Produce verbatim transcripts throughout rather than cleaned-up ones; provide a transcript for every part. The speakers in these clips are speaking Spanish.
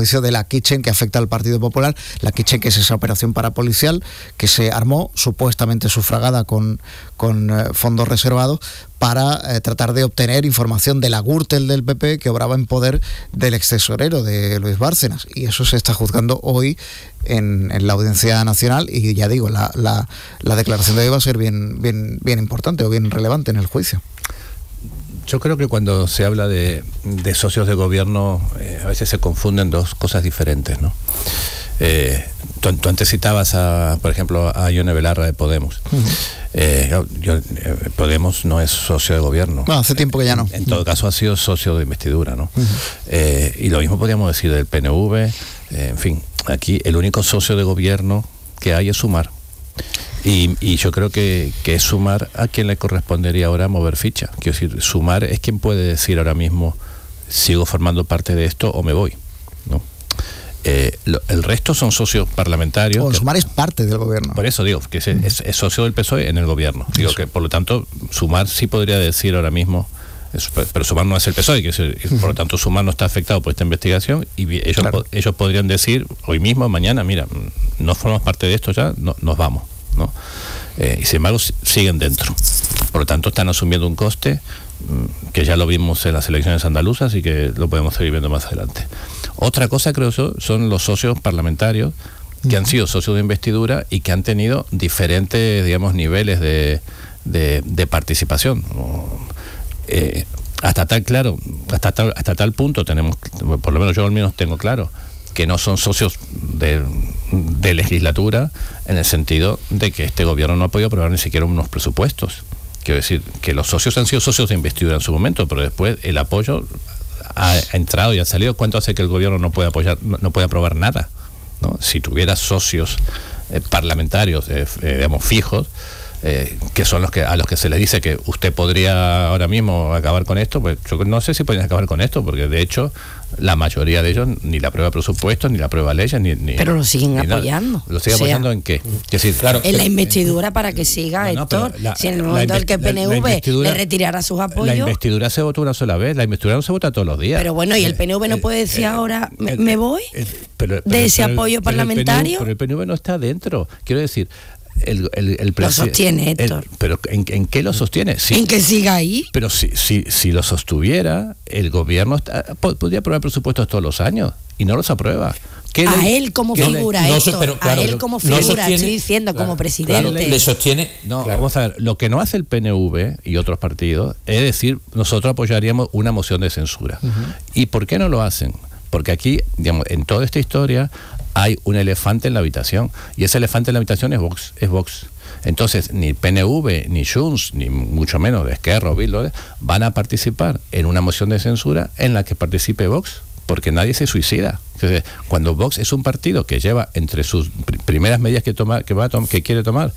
juicio de la Kitchen que afecta al Partido Popular. La Kitchen, que es esa operación parapolicial que se armó supuestamente sufragada con, con eh, fondos reservados para eh, tratar de obtener información de la Gürtel del P P que obraba en poder del ex tesorero de Luis Bárcenas, y eso se está juzgando hoy en, en la Audiencia Nacional, y ya digo, la, la, la declaración de hoy va a ser bien, bien, bien importante o bien relevante en el juicio. Yo creo que cuando se habla de, de socios de gobierno, eh, a veces se confunden dos cosas diferentes, ¿no? Eh, tú, tú antes citabas, a, por ejemplo, a Ione Belarra de Podemos. Uh-huh. eh, yo, yo, eh, Podemos no es socio de gobierno. No, hace tiempo que ya no. En, en todo caso ha sido socio de investidura, ¿no? Uh-huh. eh, y lo mismo podríamos decir del P N V. Eh, en fin, aquí el único socio de gobierno que hay es Sumar. Y, y yo creo que, que es Sumar a quien le correspondería ahora mover ficha. Quiero decir, Sumar es quien puede decir ahora mismo, sigo formando parte de esto o me voy, ¿no? Eh, lo, el resto son socios parlamentarios. Bueno, Sumar es parte del gobierno. Por eso digo, que es, es, es socio del P S O E en el gobierno. Digo eso. Que por lo tanto Sumar sí podría decir ahora mismo, es, pero Sumar no es el P S O E, que es el, por lo tanto Sumar no está afectado por esta investigación, y ellos, claro. po, ellos podrían decir hoy mismo, mañana, mira, no formamos parte de esto ya, no, nos vamos, ¿no? Eh, y sin embargo siguen dentro. Por lo tanto están asumiendo un coste que ya lo vimos en las elecciones andaluzas y que lo podemos seguir viendo más adelante. Otra cosa, creo yo, son los socios parlamentarios que han sido socios de investidura y que han tenido diferentes, digamos, niveles de, de, de participación. Eh, hasta tal claro, hasta tal, hasta tal punto tenemos, por lo menos yo al menos tengo claro, que no son socios de, de legislatura, en el sentido de que este gobierno no ha podido aprobar ni siquiera unos presupuestos. Quiero decir, que los socios han sido socios de investidura en su momento, pero después el apoyo ha entrado y ha salido. ¿Cuánto hace que el gobierno no puede apoyar, no, no puede aprobar nada, ¿no? Si tuviera socios eh, parlamentarios, eh, eh, digamos, fijos, eh, que son los que a los que se les dice que usted podría ahora mismo acabar con esto, pues yo no sé si podrían acabar con esto, porque de hecho la mayoría de ellos ni la aprueba presupuestos, ni la aprueba leyes, ni, ni pero lo siguen ni apoyando. Nada. ¿Lo siguen o sea, apoyando en qué? Es decir, claro, en la investidura para que siga, no, no, Héctor, la, si en el momento en que el P N V le retirara sus apoyos. La investidura se votó una sola vez, la investidura no se vota todos los días. Pero bueno, y el P N V no puede decir eh, ahora, me, me voy eh, pero, pero, de ese pero, apoyo pero parlamentario. Pero el P N V no está dentro, quiero decir. El, el, el lo sostiene, Héctor. El, pero ¿en, ¿en qué lo sostiene? Sí, ¿en que siga ahí? Pero si, si, si lo sostuviera, el gobierno está, podría aprobar presupuestos todos los años y no los aprueba. A le, él como figura, no, Héctor, pero, claro, a él como figura, no sostiene, estoy diciendo, claro, como presidente. Claro, le sostiene. No, claro. Vamos a ver, lo que no hace el P N V y otros partidos es decir, nosotros apoyaríamos una moción de censura. Uh-huh. ¿Y por qué no lo hacen? Porque aquí, digamos, en toda esta historia hay un elefante en la habitación, y ese elefante en la habitación es Vox, es Vox. Entonces, ni P N V, ni Junts, ni mucho menos de Esquerra o Bildu van a participar en una moción de censura en la que participe Vox, porque nadie se suicida. Entonces, cuando Vox es un partido que lleva entre sus pr- primeras medidas que toma, que va a tom- que quiere tomar,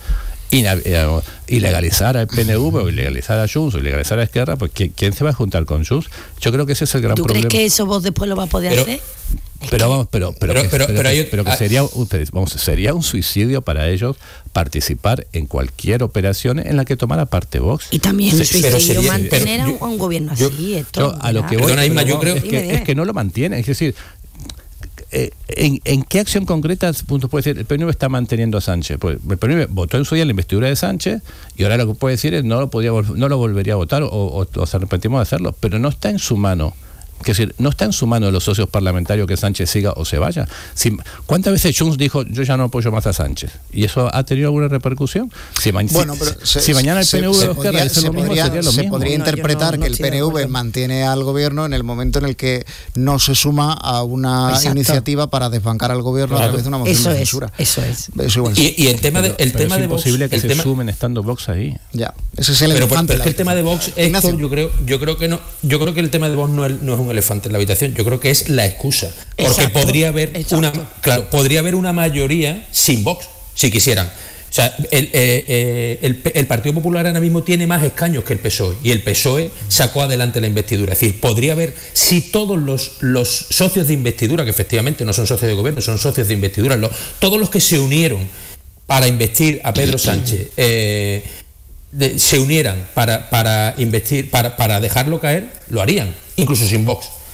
ilegalizar al P N V o ilegalizar a Junts o ilegalizar a Esquerra, pues ¿quién se va a juntar con Junts? Yo creo que ese es el gran ¿Tú problema. ¿Tú crees que eso vos después lo va a poder pero, hacer? Pero vamos, pero pero pero, que, pero, pero, pero, hay, pero que ah, sería vamos, sería un suicidio para ellos participar en cualquier operación en la que tomara parte Vox. Y también un suicidio sería, mantener pero, a un gobierno yo, así, esto. Yo, a lo que voy, Perdona, Isma, yo no, creo es que, es que no lo mantiene, es decir, Eh, ¿en, ¿en qué acción concreta punto puede decir el P N V está manteniendo a Sánchez? Pues el P N V votó en su día la investidura de Sánchez y ahora lo que puede decir es no lo podía, no lo volvería a votar o, o, o se arrepentimos de hacerlo, pero no está en su mano. Es decir, no está en su mano de los socios parlamentarios que Sánchez siga o se vaya. Si, ¿Cuántas veces Junts dijo yo ya no apoyo más a Sánchez? ¿Y eso ha tenido alguna repercusión? Si, ma- bueno, si, se, si mañana el P N V se, o Esquerra dice lo mismo, podría, sería lo se mismo. podría no, interpretar no, no que el P N V mantiene al gobierno en el momento en el que no se suma a una Exacto. iniciativa para desbancar al gobierno claro. a través de una moción eso de es, censura. Eso es. Eso igual y, y el tema de, el pero, tema pero de es Vox, imposible que se tema, sumen estando Vox ahí. Ya, ese es el pero, elefante. Pero, pero el tema de Vox, Héctor, yo creo, yo creo que no, yo creo que el tema de Vox no es, no es un elefante en la habitación. Yo creo que es la excusa, porque Exacto. podría haber Exacto. una, claro, podría haber una mayoría sin Vox, si quisieran. O sea, el, eh, el, el Partido Popular ahora mismo tiene más escaños que el P S O E y el P S O E sacó adelante la investidura. Es decir, podría haber, si todos los, los socios de investidura, que efectivamente no son socios de gobierno, son socios de investidura, los, todos los que se unieron para investir a Pedro Sánchez, eh, de, se unieran para, para investir, para, para dejarlo caer, lo harían, incluso sin Vox.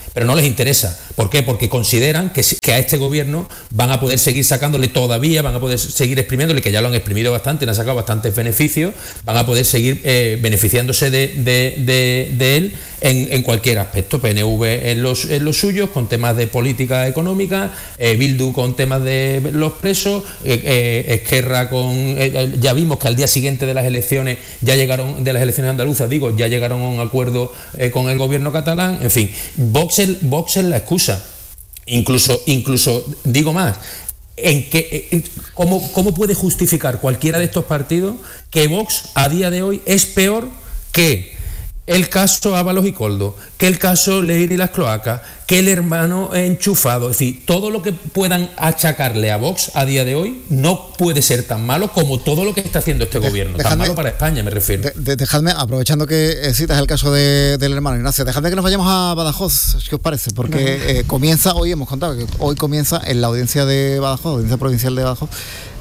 pero no les interesa. ¿Por qué? Porque consideran que, que a este gobierno van a poder seguir sacándole todavía, van a poder seguir exprimiéndole, que ya lo han exprimido bastante, le han sacado bastantes beneficios, van a poder seguir eh, beneficiándose de, de, de, de él en, en cualquier aspecto. P N V en los, en los suyos, con temas de política económica, eh, Bildu con temas de los presos, eh, eh, Esquerra con... Eh, ya vimos que al día siguiente de las elecciones, ya llegaron, de las elecciones andaluzas, digo, ya llegaron a un acuerdo eh, con el gobierno catalán, en fin, Vox es, Vox es la excusa. Incluso, incluso digo más, en que, ¿cómo, ¿cómo puede justificar cualquiera de estos partidos que Vox a día de hoy es peor que el caso Ábalos y Koldo, que el caso Leire y las cloacas, que el hermano enchufado? Es decir, todo lo que puedan achacarle a Vox a día de hoy no puede ser tan malo como todo lo que está haciendo este de, gobierno. Dejadme, tan malo para España, me refiero. De, de, dejadme, aprovechando que citas el caso de, del hermano Ignacio, dejadme que nos vayamos a Badajoz, ¿qué os parece? Porque no. eh, comienza, hoy hemos contado que hoy comienza en la audiencia de Badajoz, audiencia provincial de Badajoz,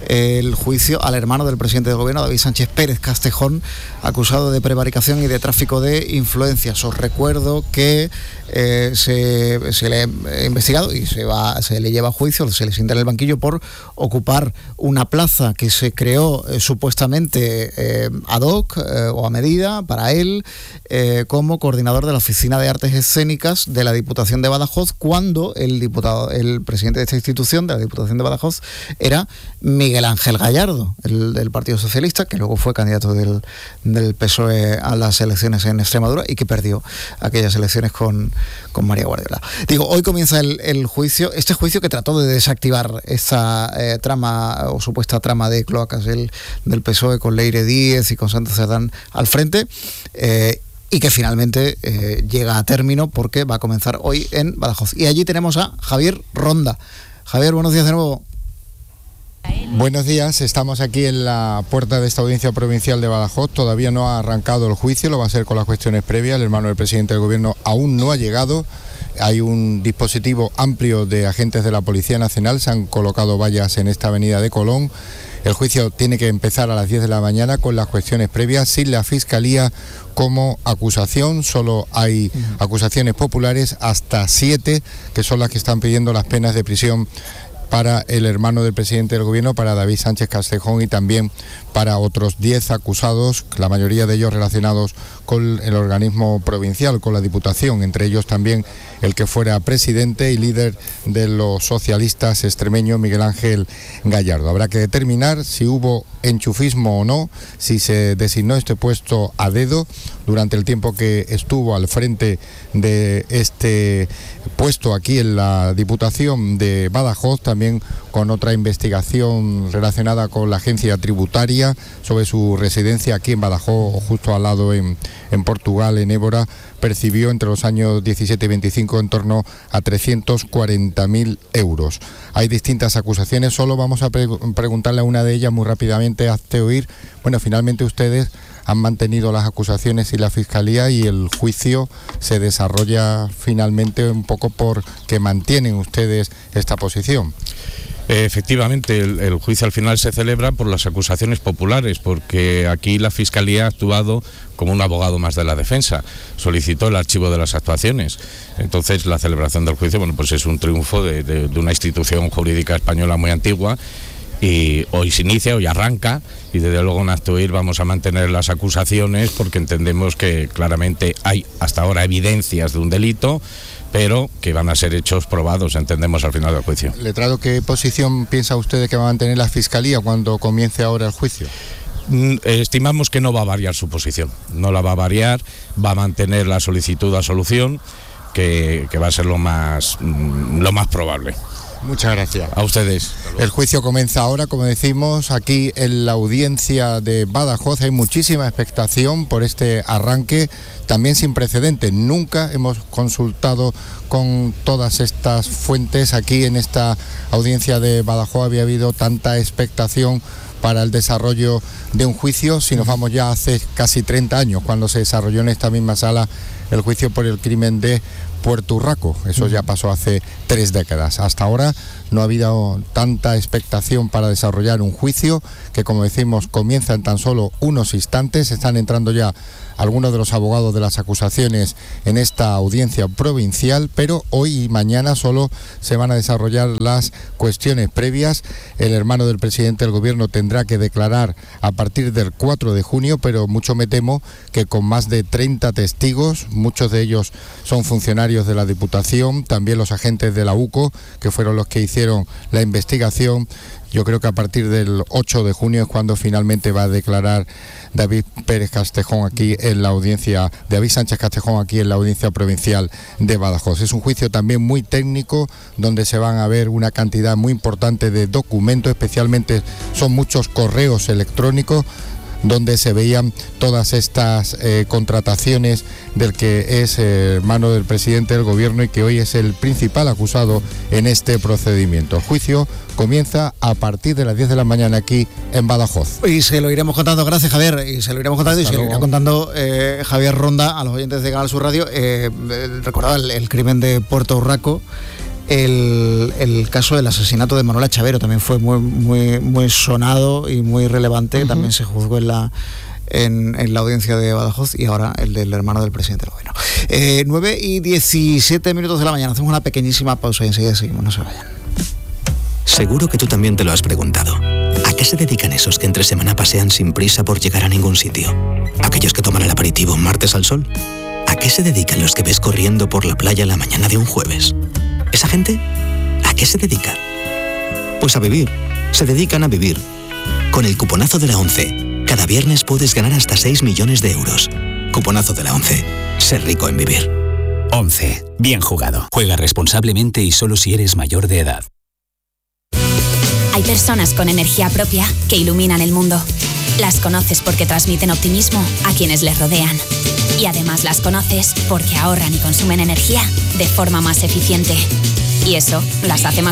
el juicio al hermano del presidente del gobierno, David Sánchez Pérez Castejón, acusado de prevaricación y de tráfico de influencias. Os recuerdo que eh, se, se le ha investigado y se va se le lleva a juicio, se le sienta en el banquillo por ocupar una plaza que se creó eh, supuestamente eh, ad hoc eh, o a medida para él eh, como coordinador de la Oficina de Artes Escénicas de la Diputación de Badajoz, cuando el diputado, el presidente de esta institución, de la Diputación de Badajoz, era Miguel Ángel Gallardo, el del Partido Socialista, que luego fue candidato del, del P S O E a las elecciones en Extremadura y que perdió aquellas elecciones con, con María Guardiola. Digo, hoy comienza el, el juicio, este juicio que trató de desactivar esta eh, trama o supuesta trama de cloacas del, del P S O E con Leire Díez y con Santa Cerdán al frente, eh, y que finalmente eh, llega a término porque va a comenzar hoy en Badajoz. Y allí tenemos a Javier Ronda. Javier, buenos días de nuevo. Buenos días, estamos aquí en la puerta de esta audiencia provincial de Badajoz. Todavía no ha arrancado el juicio, lo va a hacer con las cuestiones previas. El hermano del presidente del gobierno aún no ha llegado. Hay un dispositivo amplio de agentes de la Policía Nacional, se han colocado vallas en esta avenida de Colón. El juicio tiene que empezar a las diez de la mañana con las cuestiones previas, sin la Fiscalía como acusación. Solo hay acusaciones populares, hasta siete, que son las que están pidiendo las penas de prisión para el hermano del presidente del gobierno, para David Sánchez Castejón, y también para otros diez acusados, la mayoría de ellos relacionados con el organismo provincial, con la Diputación, entre ellos también el que fuera presidente y líder de los socialistas extremeños, Miguel Ángel Gallardo. Habrá que determinar si hubo enchufismo o no, si se designó este puesto a dedo durante el tiempo que estuvo al frente de este puesto aquí en la Diputación de Badajoz, también con otra investigación relacionada con la agencia tributaria sobre su residencia aquí en Badajoz, justo al lado en, en Portugal, en Évora. Percibió entre los años diecisiete y veinticinco en torno a trescientos cuarenta mil euros. Hay distintas acusaciones, solo vamos a pre- preguntarle a una de ellas muy rápidamente, hazte oír. Bueno, finalmente ustedes han mantenido las acusaciones y la Fiscalía, y el juicio se desarrolla finalmente un poco porque mantienen ustedes esta posición. Efectivamente, el, el juicio al final se celebra por las acusaciones populares, porque aquí la Fiscalía ha actuado como un abogado más de la defensa, solicitó el archivo de las actuaciones. Entonces, la celebración del juicio, bueno, pues es un triunfo de, de, de una institución jurídica española muy antigua, y hoy se inicia, hoy arranca, y desde luego en acto ir vamos a mantener las acusaciones porque entendemos que claramente hay hasta ahora evidencias de un delito, pero que van a ser hechos probados, entendemos, al final del juicio. Letrado, ¿qué posición piensa usted que va a mantener la Fiscalía cuando comience ahora el juicio? Estimamos que no va a variar su posición, no la va a variar, va a mantener la solicitud a solución, que, que va a ser lo más, lo más probable. Muchas gracias. A ustedes. El juicio comienza ahora, como decimos, aquí en la audiencia de Badajoz. Hay muchísima expectación por este arranque, también sin precedentes. Nunca hemos consultado con todas estas fuentes. Aquí en esta audiencia de Badajoz había habido tanta expectación para el desarrollo de un juicio. Si nos vamos ya hace casi treinta años, cuando se desarrolló en esta misma sala el juicio por el crimen de Puerto Urraco. Eso ya pasó hace tres décadas. Hasta ahora no ha habido tanta expectación para desarrollar un juicio que, como decimos, comienza en tan solo unos instantes. Están entrando ya algunos de los abogados de las acusaciones en esta audiencia provincial, pero hoy y mañana solo se van a desarrollar las cuestiones previas. El hermano del presidente del gobierno tendrá que declarar a partir del cuatro de junio, pero mucho me temo que con más de treinta testigos, muchos de ellos son funcionarios de la Diputación, también los agentes de la U C O, que fueron los que hicieron la investigación. Yo creo que a partir del ocho de junio es cuando finalmente va a declarar David Pérez Castejón aquí en la audiencia, David Sánchez Castejón aquí en la audiencia provincial de Badajoz. Es un juicio también muy técnico, donde se van a ver una cantidad muy importante de documentos, especialmente son muchos correos electrónicos, donde se veían todas estas eh, contrataciones del que es eh, hermano del presidente del gobierno y que hoy es el principal acusado en este procedimiento. El juicio comienza a partir de las diez de la mañana aquí en Badajoz. Y se lo iremos contando, gracias Javier, y se lo iremos contando Hasta y se luego. lo irá contando eh, Javier Ronda a los oyentes de Canal Sur Radio. Eh, recordaba el, el crimen de Puerto Urraco. El, el caso del asesinato de Manuela Chavero también fue muy muy muy sonado y muy relevante. Uh-huh. También se juzgó en la en, en la audiencia de Badajoz, y ahora el del hermano del presidente del gobierno. Eh, nueve y diecisiete minutos de la mañana. Hacemos una pequeñísima pausa y enseguida seguimos, no se vayan. Seguro que tú también te lo has preguntado. ¿A qué se dedican esos que entre semana pasean sin prisa por llegar a ningún sitio? ¿Aquellos que toman el aperitivo un martes al sol? ¿A qué se dedican los que ves corriendo por la playa la mañana de un jueves? ¿Esa gente a qué se dedica? Pues a vivir. Se dedican a vivir. Con el cuponazo de la ONCE, cada viernes puedes ganar hasta seis millones de euros. Cuponazo de la ONCE. Ser rico en vivir. ONCE. Bien jugado. Juega responsablemente y solo si eres mayor de edad. Hay personas con energía propia que iluminan el mundo. Las conoces porque transmiten optimismo a quienes les rodean. Y además las conoces porque ahorran y consumen energía de forma más eficiente. Y eso las hace más